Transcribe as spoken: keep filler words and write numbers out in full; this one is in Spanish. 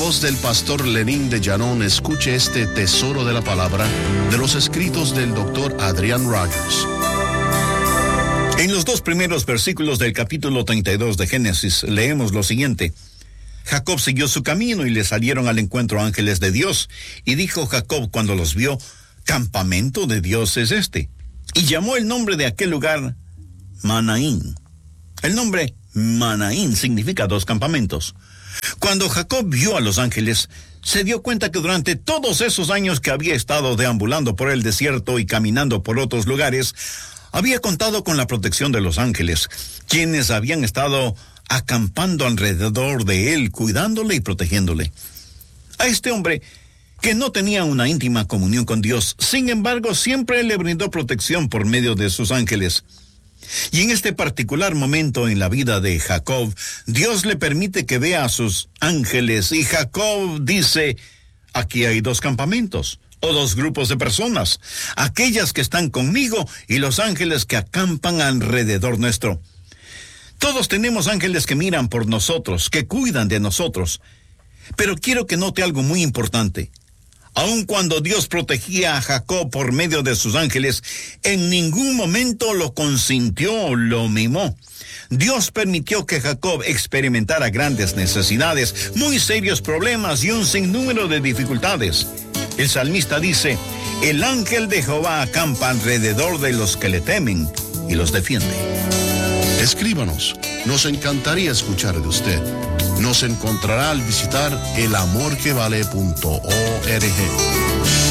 voz del pastor Lenín de Llanón, escuche este tesoro de la palabra de los escritos del doctor Adrian Rogers. En los dos primeros versículos del capítulo treinta y dos de Génesis leemos lo siguiente. Jacob siguió su camino y le salieron al encuentro ángeles de Dios. Y dijo Jacob cuando los vio, campamento de Dios es este. Y llamó el nombre de aquel lugar Manaín. El nombre Manaín significa dos campamentos. Cuando Jacob vio a los ángeles, se dio cuenta que durante todos esos años que había estado deambulando por el desierto y caminando por otros lugares, había contado con la protección de los ángeles, quienes habían estado acampando alrededor de él, cuidándole y protegiéndole. A este hombre, que no tenía una íntima comunión con Dios, sin embargo, siempre le brindó protección por medio de sus ángeles. Y en este particular momento en la vida de Jacob, Dios le permite que vea a sus ángeles, y Jacob dice, aquí hay dos campamentos, o dos grupos de personas, aquellas que están conmigo y los ángeles que acampan alrededor nuestro. Todos tenemos ángeles que miran por nosotros, que cuidan de nosotros. Pero quiero que note algo muy importante. Aun cuando Dios protegía a Jacob por medio de sus ángeles, en ningún momento lo consintió o lo mimó. Dios permitió que Jacob experimentara grandes necesidades, muy serios problemas y un sinnúmero de dificultades. El salmista dice, el ángel de Jehová acampa alrededor de los que le temen y los defiende. Escríbanos, nos encantaría escuchar de usted. Nos encontrará al visitar el amor que vale punto org.